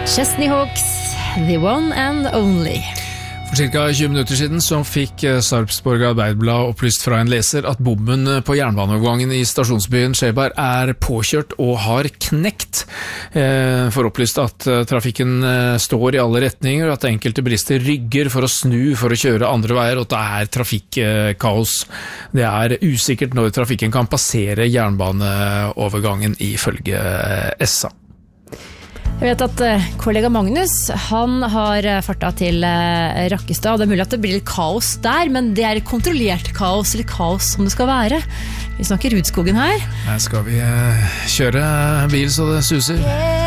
Chesney Hawks, The One and Only. For ca. 20 minutter siden så fikk Sarpsborg Arbeiderblad opplyst fra en leser at bommen på jernbaneovergangen i stasjonsbyen Skjeberg påkjørt og har knekt. For opplyst at trafikken står i alle retninger, og at enkelte bilister rygger for å snu for å kjøre andre veier, og at det trafikkaos. Det usikkert når trafikken kan passere jernbaneovergangen ifølge SA. Jeg vet at kollega Magnus, han har fartet til Rakkestad, og det mulig at det blir litt kaos der, men det kontrollert kaos, eller kaos som det skal være. Vi snakker Rudskogen her. Her skal vi kjøre bil så det suser.